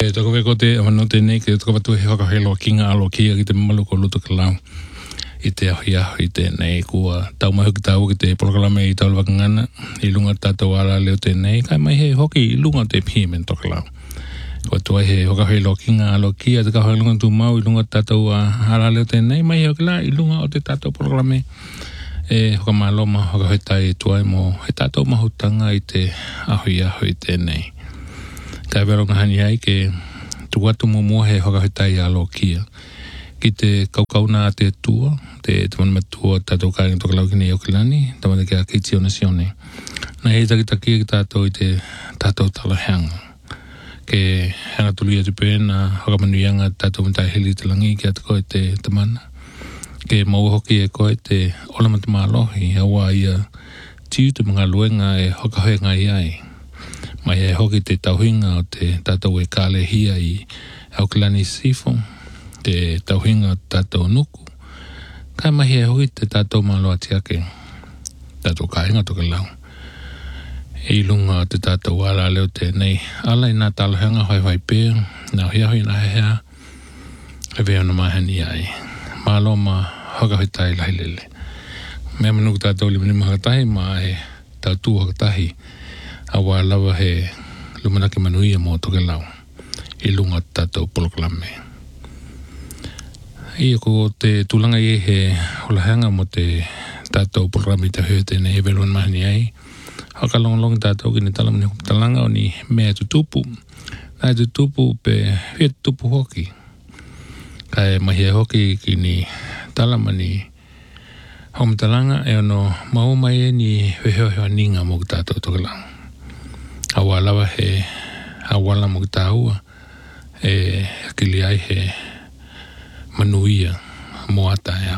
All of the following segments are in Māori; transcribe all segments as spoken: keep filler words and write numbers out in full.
E toko weko te awano te nei ke toko watu he waka helo kinga alo kia ki te malu ko luto ka lau. I te ahi ahi te nei kua tau mahu ki tau ki te polokalame i tau wakangana i lunga tātou ala leo te nei kai mai he hoki i lunga te piemen toka lau. Kua tua he waka helo kinga alo kia te kaha lunga tu mau i lunga tātou ala leo te nei mai he hoki la i lunga o te tātou polokalame e hoka maloma hoka hoi tai tuai mo he tātou mahutanga i te ahi ahi te nei. Kai wero ngahani ai ke tuwatu mo he hoka hitai alo kia. Ki te kaukauna te tua, te te mana matua tātou kāinga toka lau kini Iokilani, tamana kia Keiti o Nasione. Na hei takitaki ki tātou i te tātou talaheanga. Ke hanga tuluia te pēna, hoka manuianga tātou mtai hili te langi ki atu koe te tamana. Ke mau hoki e koe te olamata mālohi, awa ia tiu te mga luenga e hoka hoi ngai ai. Mai e hoki te tauhinga o te tātou e kāle hia i Auckland Sifo, te tauhinga o tātou nuku. Kai mahi e hoki te tātou māloa tiake, tātou kāinga toka lau. E ilunga o te tātou ala leo te nei, ala i nā tālohanga hoi hoi pēr, nā hia hoi nā hea, e vea na mahani ai. Mālo ma hoka hoi tai lahi lele. Mea manuku tātou li mani mahatahi, ma e tau tū hakatahi, awa lawa he lumanake manuia mo toke lau i lunga tātou polokalame. Ia ko te tūlanga i he holahanga mo te tātou polokalame te heo tēne he veluan mahani ai. Haka longalonga tātou ki ne talamani hukutalanga o ni mea tutupu. Nai tutupu pe hea tutupu hoki. Kai mahi e hoki ki ni talamani hukutalanga e ono maumai e ni heo heo ninga mo tātou toke lau. Awalawa he awala mo tāua e akili ai he manuia mo ata ea.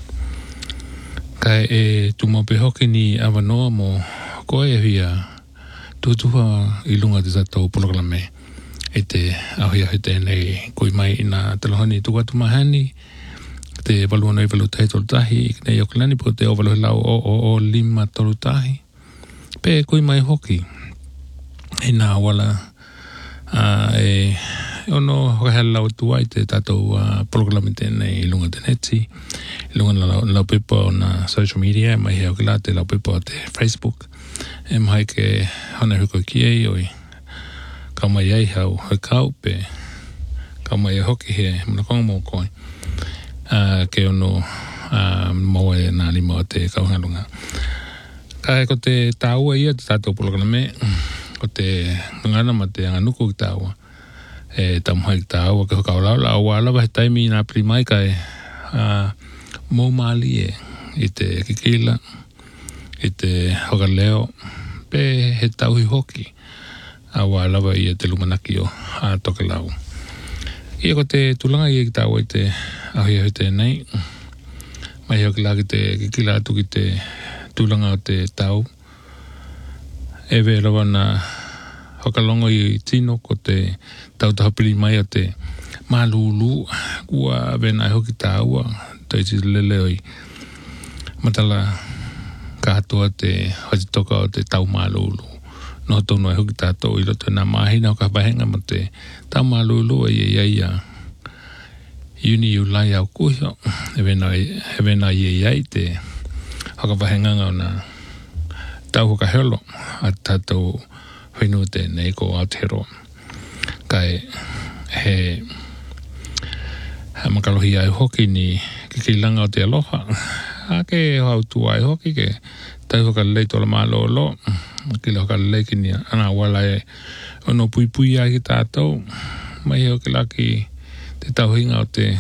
Kai e tumope hoki ni awanoa mo koe e hia tutuha i lunga te tātou polokalame e te ahia he tēnei koi mai ina talohani tuwatu mahani te waluana i walu tahi tolutahi i kne Iokilani po te o walu he lau o o o lima tolutahi pe koi mai hoki e nā wala uh, e ono hoka lau tua i te tātou uh, polokalame tēnei i lunga te neti, i lunga na lau, lau pepa o na social media, mai hea oki la te lau pepa o te Facebook, e mai ke hana huko ki ei oi, kau mai ei hau hoi kau pe, kau mai e hoki he, muna konga mō koi, uh, ke ono uh, mō e nā lima o te kauhangalunga. Ka he ko te tāua ia te tātou polokalame, ko te ngana ma te anganuku ki tāua e tamuhai ki tāua ke hokau lau lau alawa he taimi nā pili mai kai uh, mō māli e i te kikila i te hokaleo pe he tauhi hoki awa alawa i te lumanaki o a toke lau ia ko te tulanga i ki tāua i te ahi ahi te nei mai hoki la ki te kikila atu ki te tulanga o te tau e we rawa na hokalongo i tino ko te tautahapili mai o te malulu kua vena e hoki tāua tai ti lele oi matala kātua te hoti toka o te tau malulu no tono e hoki tātou i roto nā mahina o ka wahenga mo te tau malulu e ia ia uni u lai au kuhio e vena i ia i te haka wahenga ngau na tau hoka helo a tātou whenua tēnei ko Aotearoa. Kai he he makalohi ai hoki ni kikilanga o te aloha. A ke hau tu ai hoki ke tau hoka lei tola malo lo. Ki le hoka lei ki ni ana wala e ono pui pui ai ki tātou. Mai hoki laki te tau hinga o te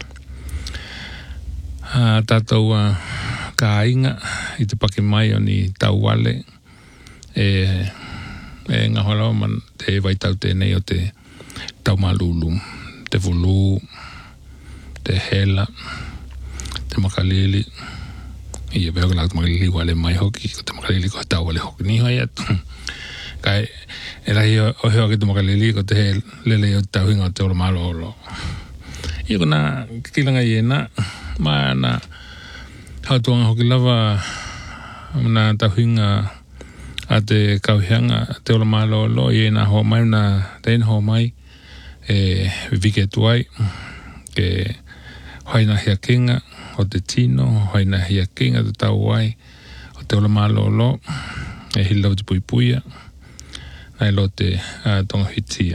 uh, tātou uh, ka inga i te pake mai o ni tau wale e, e ngā hola man te waitau tēnei o te tau malulu, te vulu, te hela, te makalili i e veo ka laka te makalili wale mai hoki, te makalili ko tau wale hoki ni hoi atu kai e rahi o heo ki te makalili ko te he lele o tau hinga o te ola malo olo i ko nā kilanga i e nā maa nā hautuanga hoki lava nā tahuinga a te kauhianga te ola malo lo i e nā hoa mai nā teina hoa mai e vike tuai ke haina hia kinga o te tino, haina hia kinga te tau wai o te ola malolo e hila o te puipuia nai lo te uh, tonga hitia.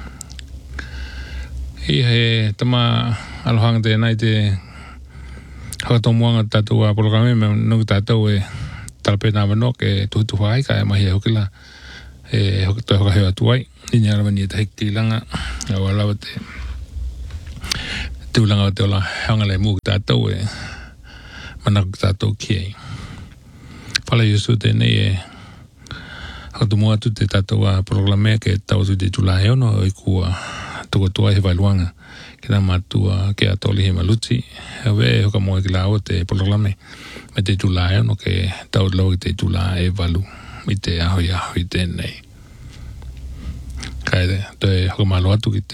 I he tama alohanga te nai te hakatonguanga tātou a polokame me nuku tātou e talapena wano ke tuhutu whai ka e mahi e hokila e toi hoka hewa tuai i ni arawani e tahiki kilanga a walawa te tūlanga o te ola hangale mūku tātou e manaku tātou kiei. Pala yusu te nei e hakatomua atu te tātou a polokame ke tau tu te tulahe ono o i kua toko tuai he wailuanga ki nā mātua ke atoli he maluti hawe e hoka moe ki la o te polokame me te tulahe ono ke tau lau ki te tulahe e walu i te ahoi ahoi tēnei. Kai te, toi hoka malo atu ki te